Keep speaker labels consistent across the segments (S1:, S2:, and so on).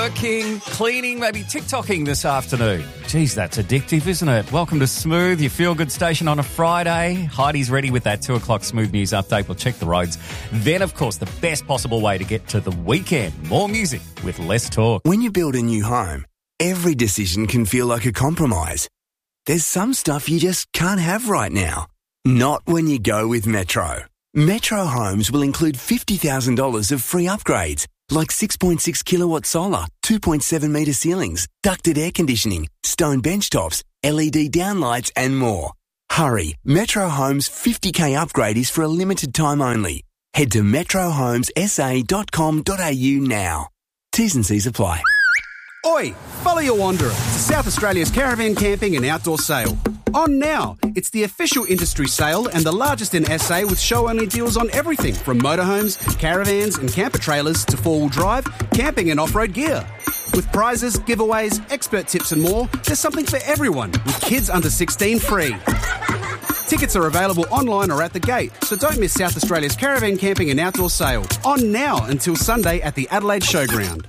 S1: Working, cleaning, maybe TikToking this afternoon. Geez, that's addictive, isn't it? Welcome to Smooth, your feel-good station on a Friday. Heidi's ready with that 2 o'clock Smooth News update. We'll check the roads. Then, of course, the best possible way to get to the weekend. More music with less talk.
S2: When you build a new home, every decision can feel like a compromise. There's some stuff you just can't have right now. Not when you go with Metro. Metro Homes will include $50,000 of free upgrades, like 6.6 kilowatt solar, 2.7 metre ceilings, ducted air conditioning, stone benchtops, LED downlights and more. Hurry, Metro Homes 50k upgrade is for a limited time only. Head to metrohomesa.com.au now. T's and C's apply.
S3: Oi, follow your wanderer to South Australia's caravan camping and outdoor sale. On now, it's the official industry sale and the largest in SA with show-only deals on everything from motorhomes, caravans and camper trailers to four-wheel drive, camping and off-road gear. With prizes, giveaways, expert tips and more, there's something for everyone with kids under 16 free. Tickets are available online or at the gate, so don't miss South Australia's caravan camping and outdoor sale. On now until Sunday at the Adelaide Showground.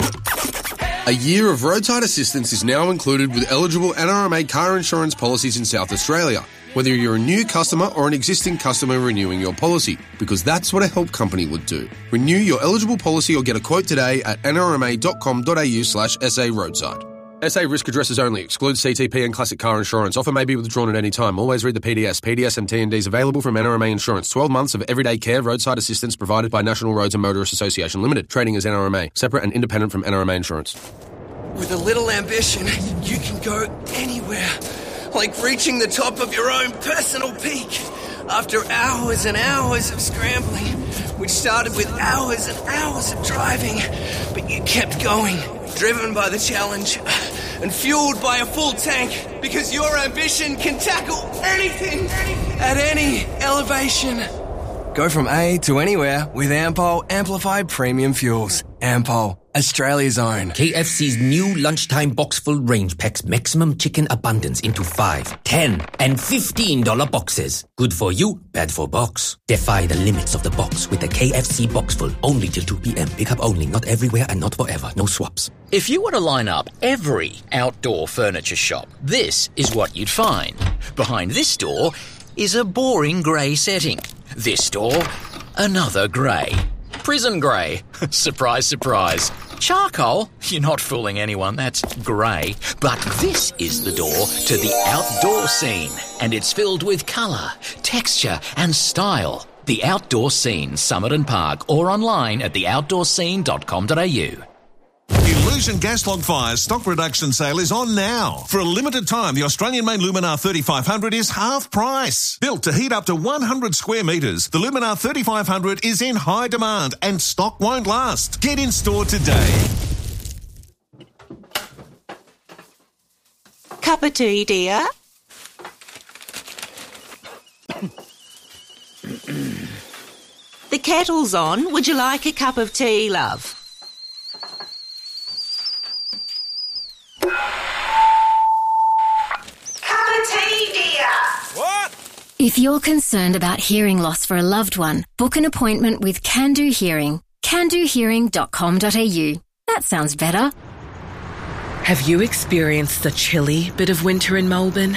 S4: A year of roadside assistance is now included with eligible NRMA car insurance policies in South Australia, whether you're a new customer or an existing customer renewing your policy, because that's what a help company would do. Renew your eligible policy or get a quote today at nrma.com.au/SA roadside. SA risk addresses only. Excludes CTP and classic car insurance. Offer may be withdrawn at any time. Always read the PDS. PDS and T&Ds available from NRMA Insurance. 12 months of everyday care, roadside assistance provided by National Roads and Motorists Association Limited. Trading as NRMA. Separate and independent from NRMA Insurance.
S5: With a little ambition, you can go anywhere. Like reaching the top of your own personal peak. After hours and hours of scrambling, which started with hours and hours of driving, but you kept going. Driven by the challenge and fueled by a full tank, because your ambition can tackle anything at any elevation. Go from A to anywhere with Ampol Amplified Premium Fuels. Ampol, Australia's own.
S6: KFC's new lunchtime box full range packs maximum chicken abundance into 5, 10 and $15 boxes. Good for you, bad for box. Defy the limits of the box with the KFC box full. Only till 2 p.m. Pick up only, not everywhere and not forever. No swaps.
S7: If you were to line up every outdoor furniture shop, this is what you'd find. Behind this door is a boring grey setting. This door, another grey. Prison grey. Surprise, surprise. Charcoal? You're not fooling anyone, that's grey. But this is the door to the outdoor scene. And it's filled with colour, texture and style. The Outdoor Scene, Summit and Park, or online at theoutdoorscene.com.au.
S8: Illusion gas log fires stock reduction sale is on now. For a limited time, the Australian-made Luminar 3500 is half price. Built to heat up to 100 square metres, the Luminar 3500 is in high demand and stock won't last. Get in store today.
S9: Cup of tea, dear? The kettle's on. Would you like a cup of tea, love?
S10: If you're concerned about hearing loss for a loved one, book an appointment with Can Do Hearing. candohearing.com.au. That sounds better.
S11: Have you experienced the chilly bit of winter in Melbourne?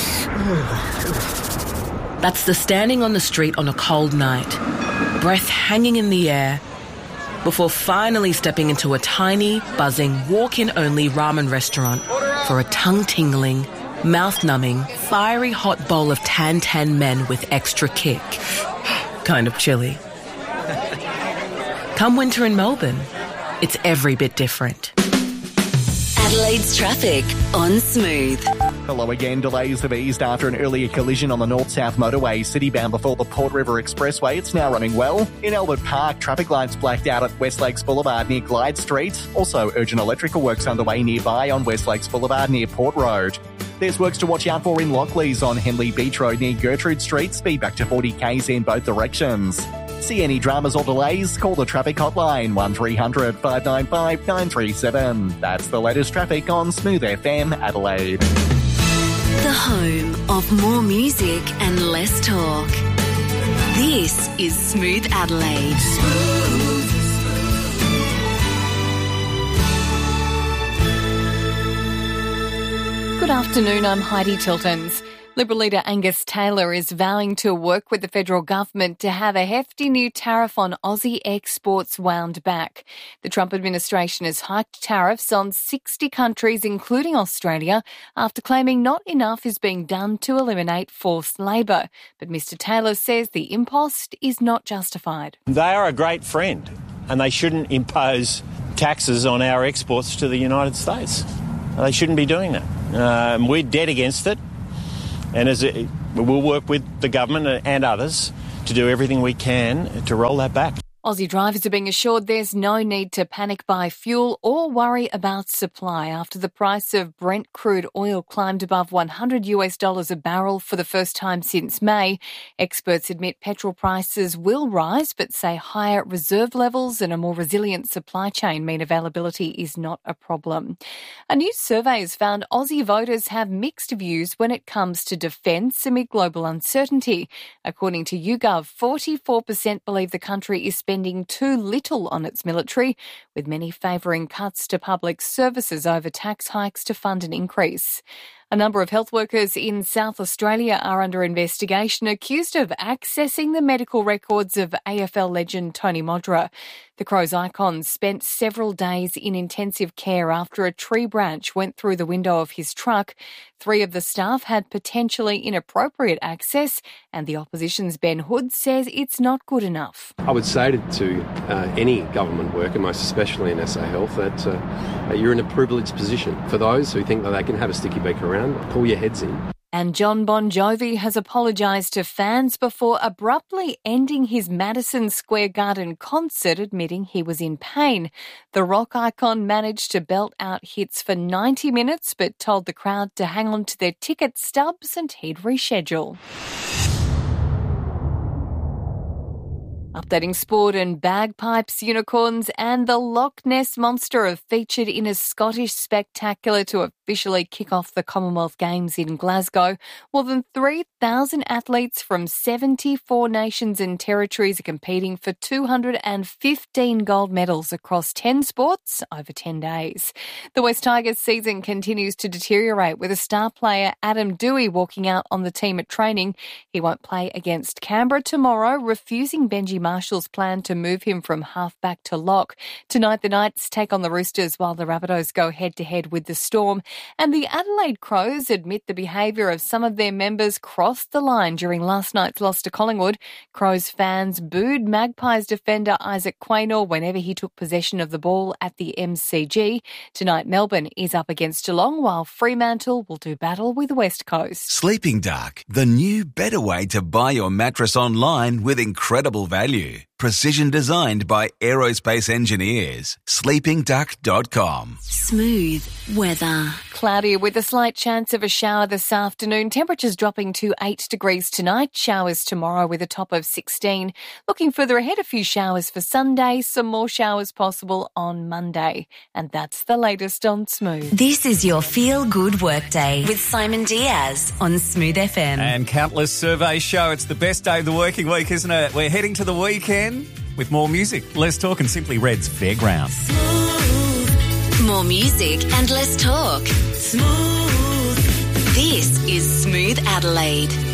S11: That's the standing on the street on a cold night, breath hanging in the air, before finally stepping into a tiny, buzzing, walk-in-only ramen restaurant for a tongue-tingling, mouth-numbing, fiery hot bowl of tan men with extra kick. Kind of chilly. Come winter in Melbourne, it's every bit different.
S12: Adelaide's traffic on Smooth.
S13: Hello again. Delays have eased after an earlier collision on the north-south motorway, citybound before the Port River Expressway. It's now running well. In Albert Park, traffic lights blacked out at West Lakes Boulevard near Glyde Street. Also, urgent electrical works underway nearby on West Lakes Boulevard near Port Road. There's works to watch out for in Lockleys on Henley Beach Road near Gertrude Street. Speed back to 40 k's in both directions. See any dramas or delays? Call the traffic hotline 1300 595 937. That's the latest traffic on Smooth FM Adelaide.
S12: The home of more music and less talk. This is Smooth Adelaide.
S14: Good afternoon, I'm Heidi Tiltons. Liberal leader Angus Taylor is vowing to work with the federal government to have a hefty new tariff on Aussie exports wound back. The Trump administration has hiked tariffs on 60 countries, including Australia, after claiming not enough is being done to eliminate forced labour. But Mr Taylor says the impost is not justified.
S15: They are a great friend and they shouldn't impose taxes on our exports to the United States. They shouldn't be doing that. We're dead against it. And we'll work with the government and others to do everything we can to roll that back.
S14: Aussie drivers are being assured there's no need to panic buy fuel or worry about supply after the price of Brent crude oil climbed above $100 a barrel for the first time since May. Experts admit petrol prices will rise, but say higher reserve levels and a more resilient supply chain mean availability is not a problem. A new survey has found Aussie voters have mixed views when it comes to defence amid global uncertainty. According to YouGov, 44% believe the country is spending too little on its military, with many favouring cuts to public services over tax hikes to fund an increase. A number of health workers in South Australia are under investigation, accused of accessing the medical records of AFL legend Tony Modra. The Crows icon spent several days in intensive care after a tree branch went through the window of his truck. 3 of the staff had potentially inappropriate access, and the opposition's Ben Hood says it's not good enough.
S16: I would say to any government worker, most especially in SA Health, that you're in a privileged position. For those who think that they can have a sticky beak around, pull your heads in.
S14: And John Bon Jovi has apologised to fans before abruptly ending his Madison Square Garden concert, admitting he was in pain. The rock icon managed to belt out hits for 90 minutes, but told the crowd to hang on to their ticket stubs and he'd reschedule. Updating sport, and bagpipes, unicorns and the Loch Ness Monster have featured in a Scottish spectacular to officially kick off the Commonwealth Games in Glasgow. More than 3,000 athletes from 74 nations and territories are competing for 215 gold medals across 10 sports over 10 days. The West Tigers season continues to deteriorate, with a star player Adam Dewey walking out on the team at training. He won't play against Canberra tomorrow, refusing Benji Marshall's plan to move him from half-back to lock. Tonight, the Knights take on the Roosters while the Rabbitohs go head-to-head with the Storm. And the Adelaide Crows admit the behaviour of some of their members crossed the line during last night's loss to Collingwood. Crows fans booed Magpies defender Isaac Quaynor whenever he took possession of the ball at the MCG. Tonight, Melbourne is up against Geelong, while Fremantle will do battle with West Coast.
S17: Sleeping Dark, the new better way to buy your mattress online with incredible value. Precision designed by aerospace engineers. sleepingduck.com.
S12: Smooth weather.
S14: Cloudy with a slight chance of a shower this afternoon. Temperatures dropping to 8 degrees tonight. Showers tomorrow with a top of 16. Looking further ahead, a few showers for Sunday. Some more showers possible on Monday. And that's the latest on Smooth.
S12: This is your Feel Good Workday with Simon Diaz on Smooth FM.
S1: And countless surveys show it's the best day of the working week, isn't it? We're heading to the weekend with more music, less talk, and Simply Red's Fairground.
S12: More music and less talk. Smooth. This is Smooth Adelaide.